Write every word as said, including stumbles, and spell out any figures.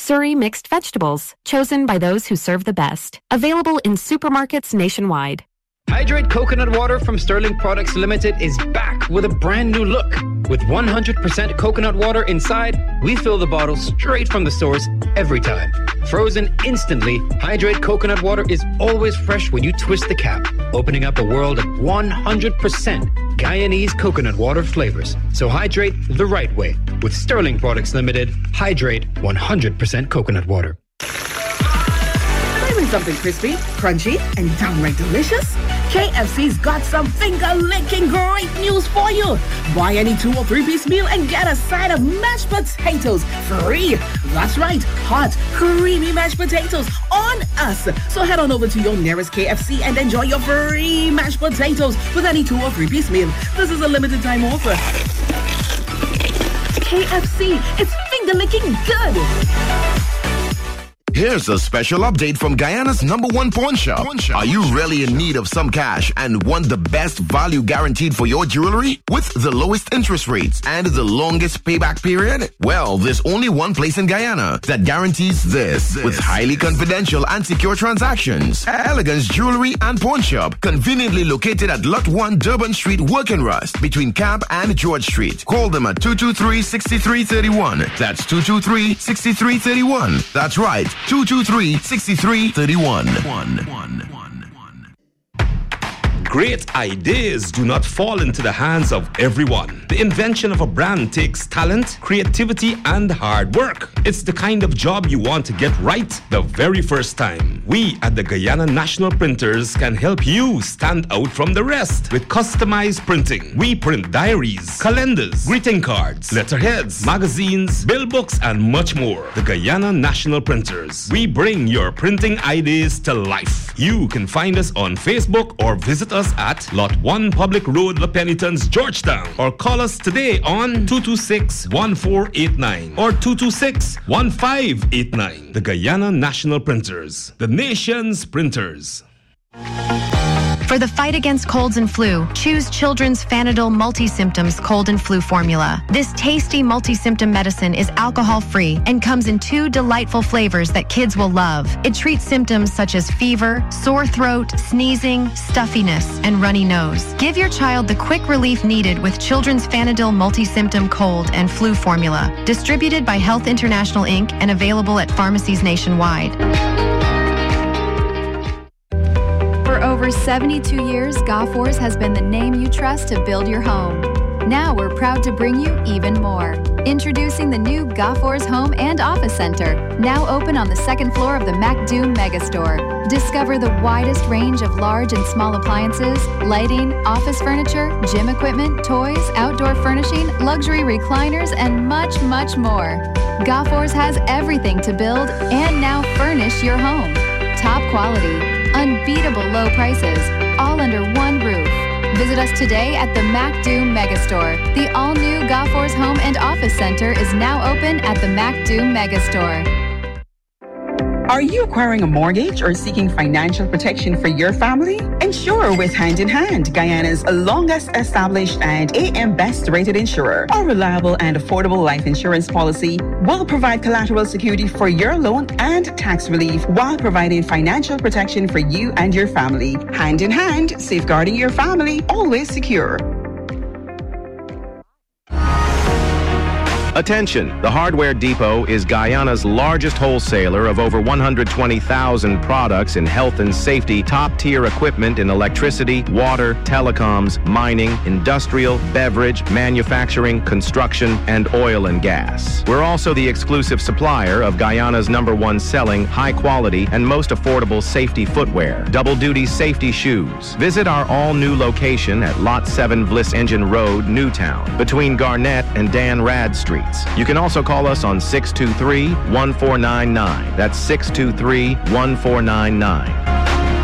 Surrey mixed vegetables, chosen by those who serve the best. Available in supermarkets nationwide. Hydrate Coconut Water from Sterling Products Limited is back with a brand new look. With one hundred percent coconut water inside, we fill the bottle straight from the source every time. Frozen instantly, Hydrate Coconut Water is always fresh when you twist the cap, opening up a world of one hundred percent Guyanese coconut water flavors. So hydrate the right way. With Sterling Products Limited, Hydrate one hundred percent coconut water. Craving something crispy, crunchy, and downright delicious? K F C's got some finger-licking great news for you. Buy any two or three-piece meal and get a side of mashed potatoes free. That's right, hot, creamy mashed potatoes on us. So head on over to your nearest K F C and enjoy your free mashed potatoes with any two or three-piece meal. This is a limited time offer. K F C, it's finger-licking good. Here's a special update from Guyana's number one pawn shop. Are you really in need of some cash and want the best value guaranteed for your jewelry? With the lowest interest rates and the longest payback period? Well, there's only one place in Guyana that guarantees this, this. With highly confidential and secure transactions. Elegance Jewelry and Pawn Shop, conveniently located at Lot one Durban Street, Working Rust, between Camp and George Street. Call them at two two three, six three three one. That's two two three, six three three one. That's right. two two three, six three three one. Great ideas do not fall into the hands of everyone. The invention of a brand takes talent, creativity, and hard work. It's the kind of job you want to get right the very first time. We at the Guyana National Printers can help you stand out from the rest with customized printing. We print diaries, calendars, greeting cards, letterheads, magazines, bill books, and much more. The Guyana National Printers. We bring your printing ideas to life. You can find us on Facebook or visit us at Lot one Public Road, La Penitence, Georgetown, or call us today on two two six, one four eight nine or two two six, one five eight nine. The Guyana National Printers, the nation's printers. For the fight against colds and flu, choose Children's Fanadol Multi-Symptoms Cold and Flu Formula. This tasty multi-symptom medicine is alcohol-free and comes in two delightful flavors that kids will love. It treats symptoms such as fever, sore throat, sneezing, stuffiness, and runny nose. Give your child the quick relief needed with Children's Fanadol Multi-Symptom Cold and Flu Formula. Distributed by Health International Incorporated and available at pharmacies nationwide. For over seventy-two years, Gaufors has been the name you trust to build your home. Now we're proud to bring you even more. Introducing the new Gaufors Home and Office Center, now open on the second floor of the MacDoom Megastore. Discover the widest range of large and small appliances, lighting, office furniture, gym equipment, toys, outdoor furnishing, luxury recliners, and much, much more. Gaufors has everything to build and now furnish your home. Top quality, unbeatable low prices, all under one roof. Visit us today at the MacDoom Megastore. The all-new Gaufors Home and Office Center is now open at the MacDoom Megastore. Are you acquiring a mortgage or seeking financial protection for your family? Insure with Hand in Hand, Guyana's longest established and A M best rated insurer. Our reliable and affordable life insurance policy will provide collateral security for your loan and tax relief while providing financial protection for you and your family. Hand in Hand, safeguarding your family, always secure. Attention, the Hardware Depot is Guyana's largest wholesaler of over one hundred twenty thousand products in health and safety, top-tier equipment in electricity, water, telecoms, mining, industrial, beverage, manufacturing, construction, and oil and gas. We're also the exclusive supplier of Guyana's number one selling, high-quality, and most affordable safety footwear, double-duty safety shoes. Visit our all-new location at Lot seven Bliss Engine Road, Newtown, between Garnett and Dan Rad Street. You can also call us on six two three, one four nine nine. That's six two three, one four nine nine.